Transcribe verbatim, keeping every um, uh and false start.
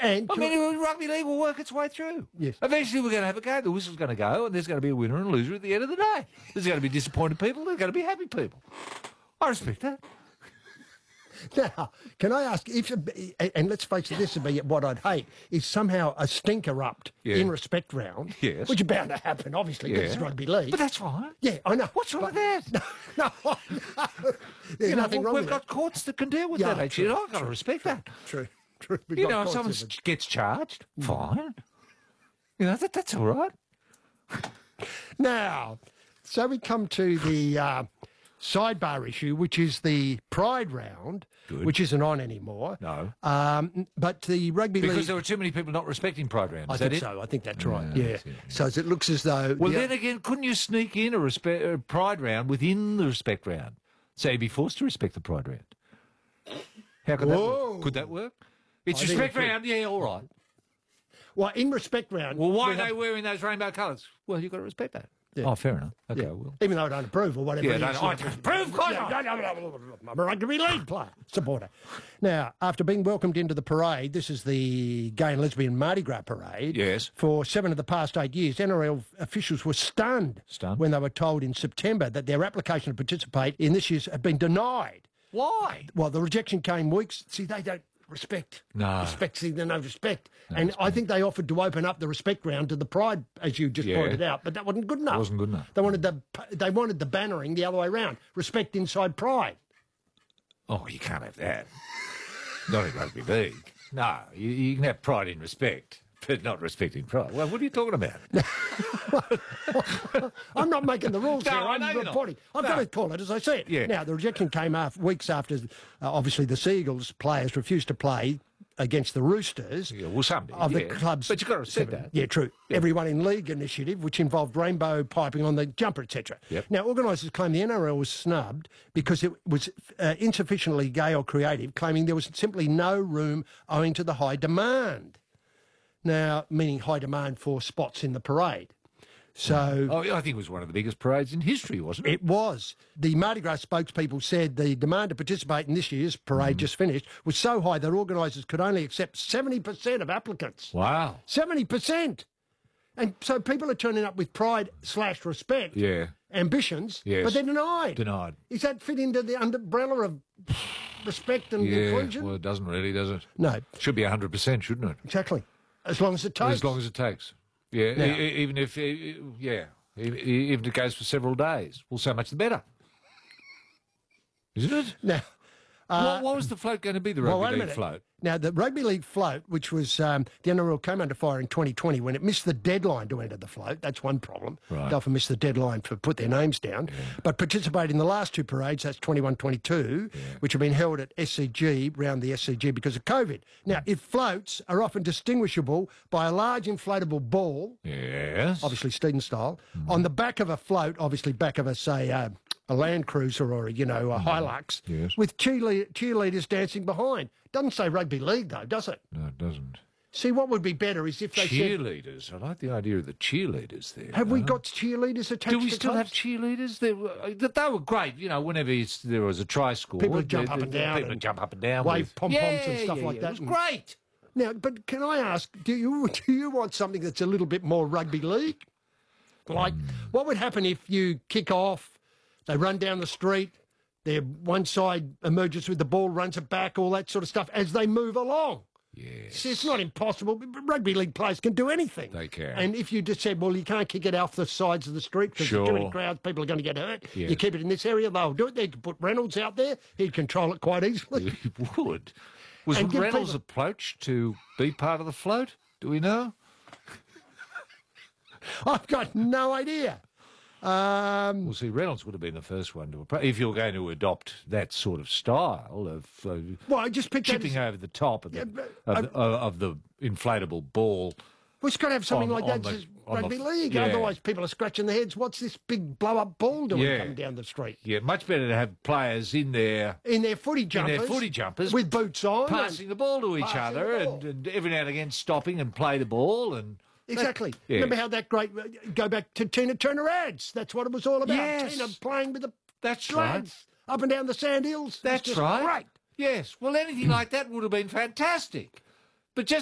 And I mean, rugby league will work its way through. Yes. Eventually, we're going to have a game. The whistle's going to go, and there's going to be a winner and a loser at the end of the day. There's going to be disappointed people. There's going to be happy people. I respect that. Now, can I ask, if, and let's face it, this would be what I'd hate, is somehow a stink erupt Yeah. in respect round, Yes. which is bound to happen, obviously, because Yeah. it's rugby league. But that's fine. Yeah, I know. What's wrong But- with that? No, no, no. There's You know, nothing wrong we've with got that. courts that can deal with Yeah, that, actually. true, and I've got to respect that. True, true. We've You got know, if courts someone of it. gets charged, fine. You know, that, that's all right. Now, so we come to the uh, sidebar issue, which is the Pride round, Good. which isn't on anymore. No. Um, but the rugby Because league... there were too many people not respecting Pride round. I Is think that it? so. I think that's right. Yeah, Yeah. that's it, yeah. So it looks as though... Well, the- then again, couldn't you sneak in a, respe- a Pride round within the respect round? So you'd be forced to respect the Pride round. How could that Whoa. work? Could that work? It's I think respect it could. round, yeah, all right. Well, in respect round... Well, why we are they have- wearing those rainbow colours? Well, you've got to respect that. Yeah. Oh, fair enough. Okay, Yeah. well. Even though I don't approve or whatever Yeah, it no, is. no, I don't approve, of course Yeah, not. no, no, no, no, I'm a rugby league player, supporter. Now, after being welcomed into the parade, this is the Gay and Lesbian Mardi Gras parade. Yes. For seven of the past eight years, N R L officials were stunned, Stunned? when they were told in September that their application to participate in this year's had been denied. Why? Well, the rejection came weeks. See, they don't respect. No. Respect, see, there's no respect. and I think they offered to open up the respect round to the Pride, as you just Yeah. pointed out, but that wasn't good enough. Wasn't good enough. They wanted the they wanted the bannering the other way around. Respect inside Pride. Oh, you can't have that. Not in rugby league. No, you, you can have pride in respect, but not respecting pride. Well, what are you talking about? I'm not making the rules No, here. I know I'm you're not. reporting. I've No. got to call it as I see it. Yeah. Now, the rejection came after, weeks after, uh, obviously, the Seagulls players refused to play against the Roosters. Yeah, well, some did, Of the yeah. club's... But you've got to respect seven- that. Yeah, true. Yeah. Everyone in League initiative, which involved rainbow piping on the jumper, et cetera. Yep. Now, organisers claim the N R L was snubbed because it was uh, insufficiently gay or creative, claiming there was simply no room owing to the high demand. Now, meaning high demand for spots in the parade. So... Oh, I think it was one of the biggest parades in history, wasn't it? It was. The Mardi Gras spokespeople said the demand to participate in this year's parade just finished was so high that organisers could only accept seventy percent of applicants. Wow. seventy percent! And so people are turning up with pride slash respect Yeah. ambitions, Yes. but they're denied. Denied. Does that fit into the umbrella of respect and Yeah, inclusion? well, it doesn't really, does it? No, Should be one hundred percent, shouldn't it? exactly. As long as it takes. As long as it takes. Yeah, Now- e- e- even if, e- e- yeah, e- e- even if it goes for several days. Well, so much the better. Isn't it? Now, what, what was the float going to be, the well, rugby wait a league minute. float? Now, the rugby league float, which was um, the N R L came under fire in twenty twenty when it missed the deadline to enter the float. That's one problem. Right. They often missed the deadline for put their names down. But participated in the last two parades, that's twenty-one twenty-two, which have been held at S C G, round the S C G because of COVID. Now, if floats are often distinguishable by a large inflatable ball, Yes. obviously Steeden style, on the back of a float, obviously back of a, say, uh, a Land Cruiser or, you know, a Hilux, Yes. with cheerle- cheerleaders dancing behind. Doesn't say rugby league, though, does it? No, it doesn't. See, what would be better is if they said, Cheerleaders. I like the idea of the cheerleaders there. have we huh? got cheerleaders attached Do we to still have clubs? cheerleaders? They were, they they were great. You know, whenever it's- there was a try score, People would jump they- up they- and down People would and jump up and down, wave with- pom-poms yeah, and stuff yeah, like yeah. that. It was great. Now, but can I ask, do you do you want something that's a little bit more rugby league? Like, Hmm. what would happen if you kick off, they run down the street, their one side emerges with the ball, runs it back, all that sort of stuff, as they move along? Yes. See, it's not impossible. but Rugby league players can do anything. They can. And if you just said, well, you can't kick it off the sides of the street because there's too many Sure. crowds, people are going to get hurt. Yes. You keep it in this area, they'll do it. They could put Reynolds out there. He'd control it quite easily. He would. Was And give Reynolds people- approached to be part of the float? Do we know? I've got no idea. Um, Well, see, Reynolds would have been the first one to approach. If you're going to adopt that sort of style of uh, well, I just picked chipping that. as- over the top of the, Yeah, but of, I- the of the inflatable ball. Well, it's got to have something on- like on that. the- Just on the- rugby league. yeah. Otherwise, people are scratching their heads. What's this big blow-up ball doing Yeah. coming down the street? Yeah, much better to have players in there In their footy jumpers. their footy jumpers, With boots on. passing the ball to each passing other the ball. and, and every now and again stopping and play the ball and Exactly. Yeah. Remember how that great... Go back to Tina Turner ads. That's what it was all about. Yes. Tina playing with the That's lads up and down the sand hills. It's That's just right. Great. Yes. Well, anything like that would have been fantastic. But just